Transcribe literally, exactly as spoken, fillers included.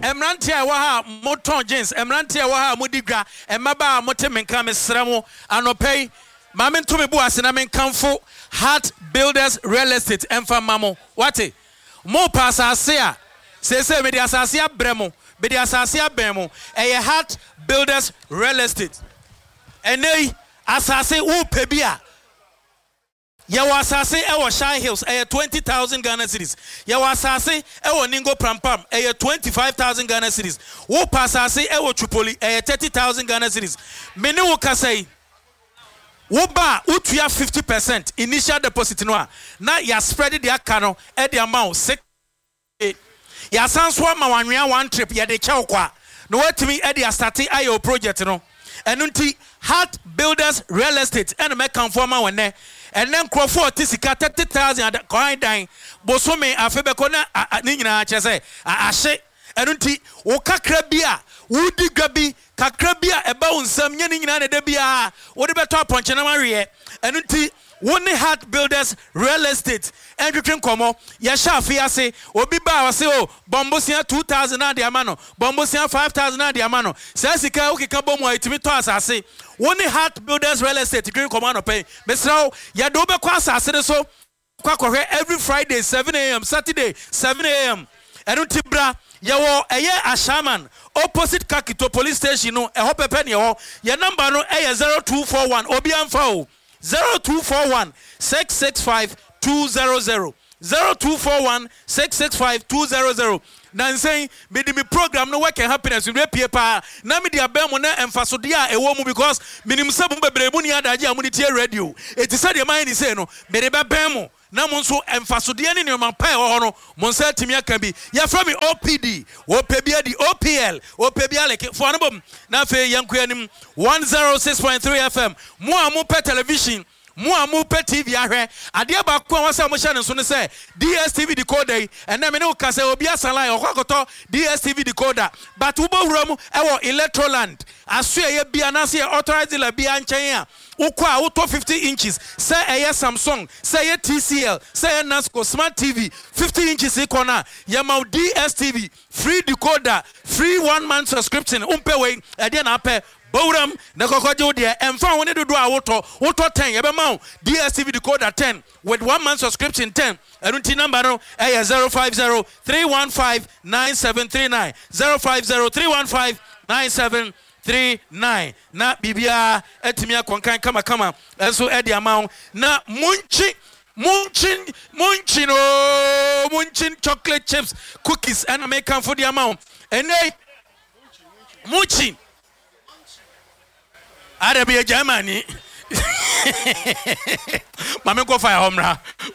Emrantia wa ha moton jeans, emrantia wa ha modigwa, emaba mote menka mesremo anopei. Mame ntumi bu ase na menkamfo Heart Builders Real Estate emfa mamo. Wate? Mo pasa ase a se se me di asase abremo, be di asase abemo. Eye Heart Builders Real Estate. Enei asase wo pebia. Ya wasase e wo Shine Hills e twenty thousand Ghana cedis. Ya wasase e wo Ningo Prampam e twenty-five thousand Ghana cedis. Wo pasase e wo Tripoli e thirty thousand Ghana cedis. Mene wo kasai wo ba utua fifty percent initial deposit no a na ya spread the account e the amount six ya sanso ma wanwea one trip ya de chew kwa no watimi e the start ayo project no enu nti Heart Builders Real Estate and make conforma wone and then Crawford tisika thirty thousand coin dying bosome afebeko na ni nyina chese ahye enu nti wo kakra bia wudi gabi kakra bia eba unsam nya ni nyina na da bia wo de beto aponche na mawe enu nti woni Heart Builders Real Estate and you komo ya shafi ase obi ba wase o bombosia two thousand na de amano bombosia five thousand na de amano se sika ukika bomu itimi to asase woni Heart Builders Real Estate green komo no pay mesrawo ya do be kwa asase de so kwa kohwe every Friday seven a m Saturday seven a m enu tibra ya wo eye Ashaman opposite Kakito police station no e ho pepe ne ho ya number no eye zero two four one obi amfa o zero two four one six six five two zero zero zero two four one six six five two zero zero. Nansay me di me program no work and happiness we pie pa na me di abem na emfaso de a ewo mu because minim sabum bebre mu ni adaje amu tie radio eti say de man ni say no me de bebem mu na mo nso emfaso de ne ne man pa e ho no mo nsa timi aka bi ya from me O P D wo pe bia di O P L wo pe bia like for no bom na fe yanko anim one oh six point three F M mo amu pe television mo amu pe T V ahwe ade ba ko won say mo hye ne so ne say D S T V decoder and na me ne ka say obi asala e okokoto D S T V decoder but wo bowura mu e wo Electroland aso ye bia na say authorized la bia nchen a ukwa auto fifty inches say eye Samsung say ye T C L say ye Nasco Smart T V fifty inches e corner ye ma D S T V free decoder free one month subscription umpe we e de na pe Bowram na kokoje de emfa woni dodo a woto woto ten ye be ma D S T V decoder ten with one month subscription ten erunti number no eh zero five zero three one five nine seven three nine zero five zero three one five nine seven three nine na bibia etimi akonkan kama kama enso e de amount na munchi munchin munchin no munchin chocolate chips cookies and American for the amount and munchin Arabia Germany. Mame go fire home now.